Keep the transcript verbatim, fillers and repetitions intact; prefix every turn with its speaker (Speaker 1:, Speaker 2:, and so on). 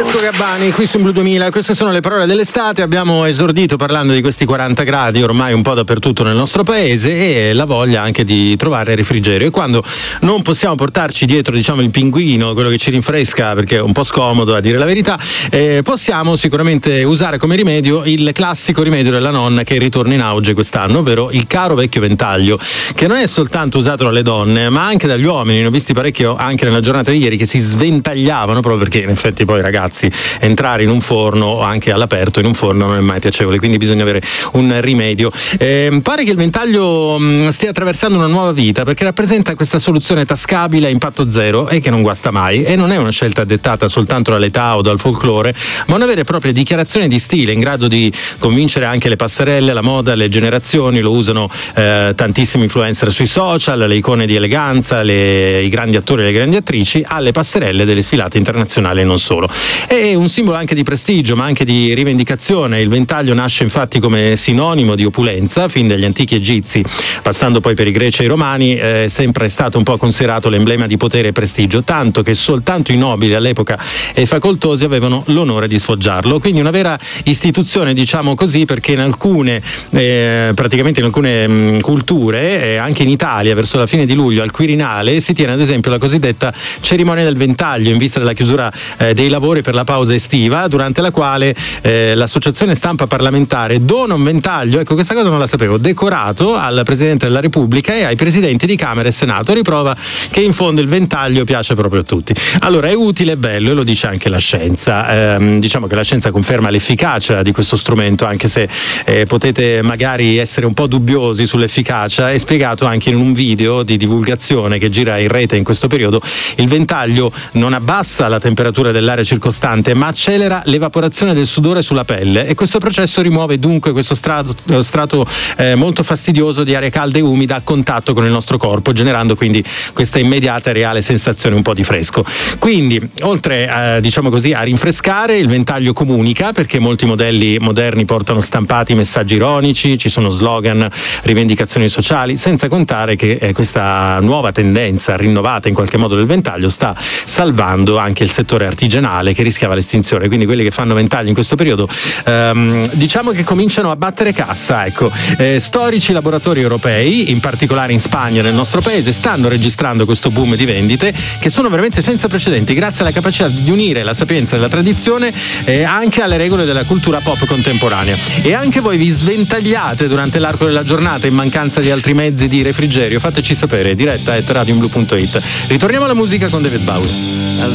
Speaker 1: Francesco Gabbani qui su Blu duemila, queste sono le parole dell'estate. Abbiamo esordito parlando di questi quaranta gradi ormai un po' dappertutto nel nostro paese e la voglia anche di trovare refrigerio, e quando non possiamo portarci dietro, diciamo, il pinguino, quello che ci rinfresca perché è un po' scomodo a dire la verità, eh, possiamo sicuramente usare come rimedio il classico rimedio della nonna che ritorna in auge quest'anno, ovvero il caro vecchio ventaglio, che non è soltanto usato dalle donne ma anche dagli uomini. Ne ho visti parecchio anche nella giornata di ieri che si sventagliavano, proprio perché in effetti poi, ragazzi, entrare in un forno o anche all'aperto in un forno non è mai piacevole, quindi bisogna avere un rimedio. Eh, pare che il ventaglio mh, stia attraversando una nuova vita perché rappresenta questa soluzione tascabile a impatto zero e che non guasta mai, e non è una scelta dettata soltanto dall'età o dal folklore, ma una vera e propria dichiarazione di stile in grado di convincere anche le passerelle, la moda, le generazioni. Lo usano eh, tantissimi influencer sui social, le icone di eleganza, le, i grandi attori e le grandi attrici, alle passerelle delle sfilate internazionali e non solo. È un simbolo anche di prestigio ma anche di rivendicazione. Il ventaglio nasce infatti come sinonimo di opulenza fin dagli antichi egizi, passando poi per i greci e i romani. È sempre stato un po' considerato l'emblema di potere e prestigio, tanto che soltanto i nobili all'epoca e i facoltosi avevano l'onore di sfoggiarlo. Quindi una vera istituzione, diciamo così, perché in alcune eh, praticamente in alcune mh, culture, eh, anche in Italia, verso la fine di luglio al Quirinale si tiene ad esempio la cosiddetta cerimonia del ventaglio in vista della chiusura eh, dei lavori per la pausa estiva, durante la quale eh, l'associazione stampa parlamentare dona un ventaglio, ecco questa cosa non la sapevo, decorato al Presidente della Repubblica e ai Presidenti di Camera e Senato, a riprova che in fondo il ventaglio piace proprio a tutti. Allora è utile e bello, e lo dice anche la scienza. Eh, diciamo che la scienza conferma l'efficacia di questo strumento, anche se eh, potete magari essere un po' dubbiosi sull'efficacia. È spiegato anche in un video di divulgazione che gira in rete in questo periodo. Il ventaglio non abbassa la temperatura dell'aria circostante ma accelera l'evaporazione del sudore sulla pelle, e questo processo rimuove dunque questo strato, strato eh, molto fastidioso di aria calda e umida a contatto con il nostro corpo, generando quindi questa immediata e reale sensazione un po' di fresco. Quindi oltre eh, diciamo così a rinfrescare, il ventaglio comunica, perché molti modelli moderni portano stampati messaggi ironici, ci sono slogan, rivendicazioni sociali, senza contare che eh, questa nuova tendenza rinnovata in qualche modo del ventaglio sta salvando anche il settore artigianale che rischiava l'estinzione. Quindi quelli che fanno ventagli in questo periodo ehm, diciamo che cominciano a battere cassa, ecco. Eh, storici laboratori europei, in particolare in Spagna e nel nostro paese, stanno registrando questo boom di vendite che sono veramente senza precedenti, grazie alla capacità di unire la sapienza della tradizione eh, anche alle regole della cultura pop contemporanea. E anche voi vi sventagliate durante l'arco della giornata in mancanza di altri mezzi di refrigerio? Fateci sapere, diretta at radioblu punto it. Ritorniamo alla musica con David Bowie.